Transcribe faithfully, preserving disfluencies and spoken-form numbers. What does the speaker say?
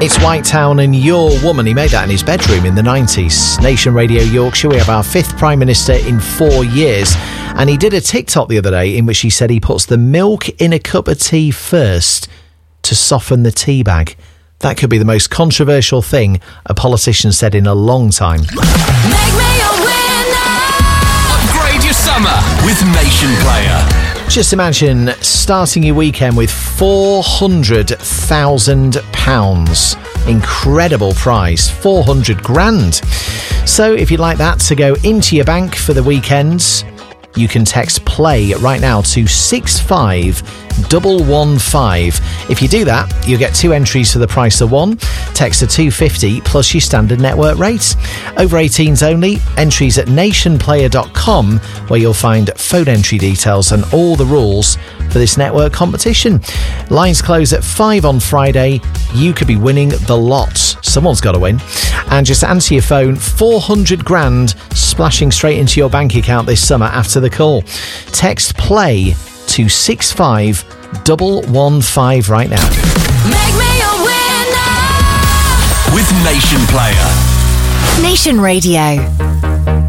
It's Whitetown and Your Woman. He made that in his bedroom in the nineties. Nation Radio Yorkshire, we have our fifth Prime Minister in four years. And he did a TikTok the other day in which he said he puts the milk in a cup of tea first to soften the tea bag. That could be the most controversial thing a politician said in a long time. Make me a winner. Upgrade your summer with Nation Player. Just imagine starting your weekend with four hundred thousand pounds. Incredible prize, four hundred grand. So if you'd like that to go into your bank for the weekend, you can text PLAY right now to six five one one five. If you do that, you'll get two entries for the price of one. Text to two fifty plus your standard network rate. Over eighteens only. Entries at nationplayer dot com, where you'll find phone entry details and all the rules for this network competition. Lines close at five on Friday. You could be winning the lot. Someone's got to win. And just answer your phone, four hundred grand splashing straight into your bank account this summer after the call. Text PLAY to six five one one five right now. Make me a winner. With Nation Player. Nation Radio.